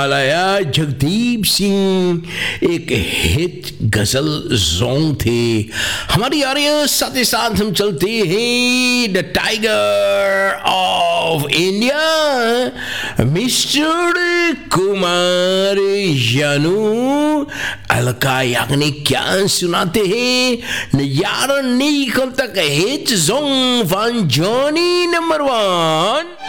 आया जगदीप सिंह एक हिट गजल सॉन्ग थे हमारी आ रही है। साथ ही साथ हम चलते हैं the tiger of India mister Kumar जानू अलका याग्निक क्या सुनाते हैं यार नी कल तक hit song van Johnny number 1